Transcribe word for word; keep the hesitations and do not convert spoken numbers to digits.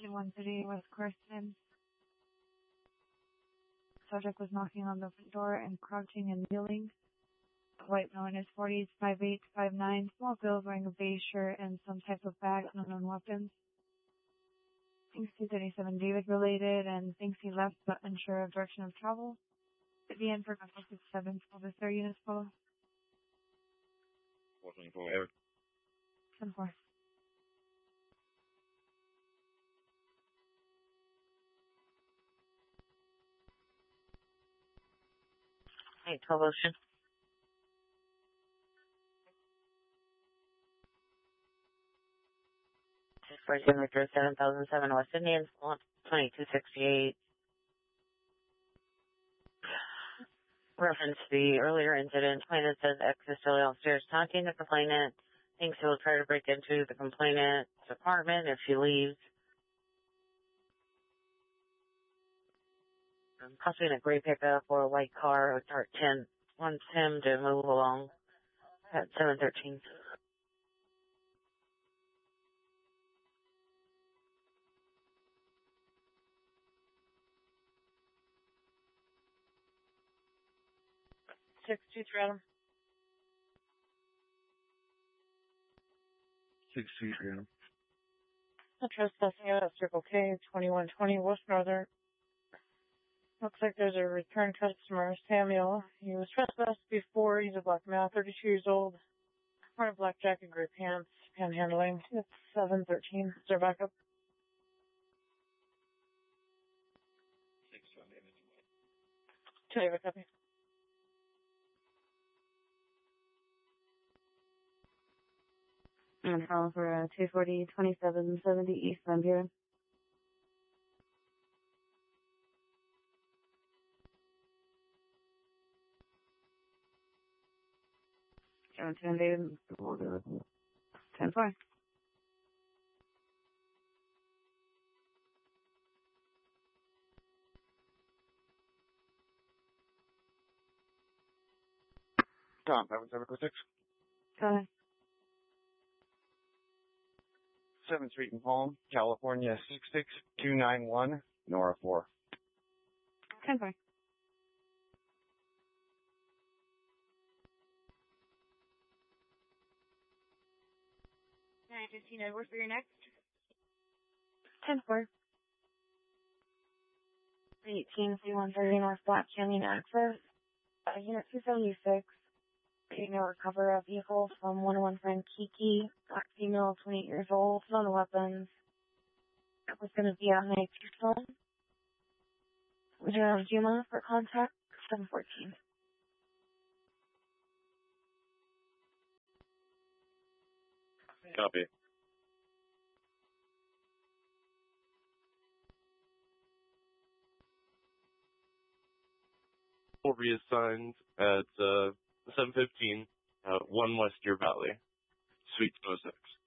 one thirty West Carson. Subject was knocking on the front door and crouching and kneeling. White male in his forties, five eight, five nine, small build, wearing a beige shirt and some type of bag, unknown weapons. Thinks two thirty-seven David related and thinks he left but unsure of direction of travel. At the end for Couple six seven, twelve is their units follow. four twenty-four. ten four. Hey, twelve Ocean. For Victor seven thousand seven West Indians, twenty-two sixty-eight. Reference to the earlier incident, complainant says X is still downstairs taunting the complainant, thinks he will try to break into the complainant's apartment if she leaves. Possibly in a gray pickup or a white car, a dark ten wants him to move along at seven thirteen. Six two three Adam. Six two three Adam. Trespassing out at Circle K, twenty-one twenty West Northern. Looks like there's a return customer, Samuel. He was trespassed before. He's a black male, thirty-two years old. Wearing a black jacket, gray pants, panhandling. It's seven thirteen. Is there backup? Six one David. Two David, copy. I'm calling for uh, two forty, twenty-seven seventy East Van Buren. Seven ten David. Ten four. Tom, that was seven four six. Go ahead. seventh Street in Palm, California, six six two nine one, Nora four. ten four. nine fifteen Edward for your next. ten four. eighteen one thirty North Black Canyon Access. Uh, unit two seventy-six. Getting a recover a vehicle from one oh one friend Kiki. Black female, twenty-eight years old. No weapons. That was going to be on a phone. Would you have Juma for contact? seven fourteen. Copy. Reassigned at uh, seven fifteen, uh, one West Deer Valley, Suite oh six.